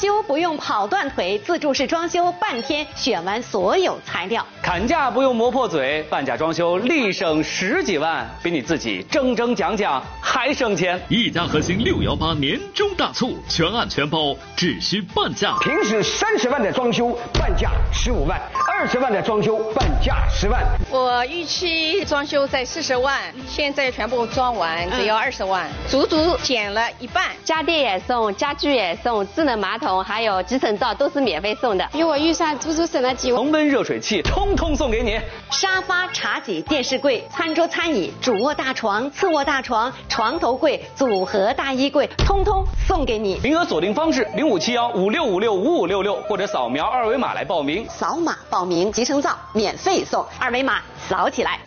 修不用跑断腿，自助式装修半天选完所有材料。 砍价不用磨破嘴，半价装修立省10几万，比你自己争讲还省钱。 一家核心618年终大促，全案全包，只需半价。 平时30万的装修，半价15万；20万的装修，半价10万。 我预期装修在40万，现在全部装完只要20万，足足减了一半。 家电也送，家具也送，智能马桶还有集成灶都是免费送的， 比我预算足足省了几万。 恒温热水器通通送给你， 沙发、茶几、电视柜、餐桌、餐椅、主卧大床、次卧大床、床头柜、组合大衣柜，通通送给你。 名额锁定方式057156565566，或者扫描2维码来报名。 扫码报名，集成灶免费送，2维码扫起来。